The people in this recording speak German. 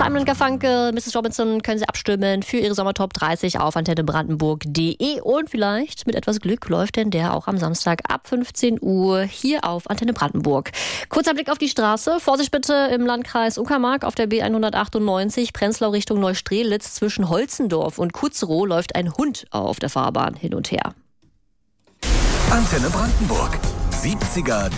Simon & Garfunkel, Mrs. Robinson können Sie abstimmen für Ihre Sommertop 30 auf antennebrandenburg.de und vielleicht mit etwas Glück läuft denn der auch am Samstag ab 15 Uhr hier auf Antenne Brandenburg. Kurzer Blick auf die Straße. Vorsicht bitte im Landkreis Uckermark auf der B198 Prenzlau Richtung Neustrelitz zwischen Holzendorf und Kutzerow läuft ein Hund auf der Fahrbahn hin und her. Antenne Brandenburg. 70er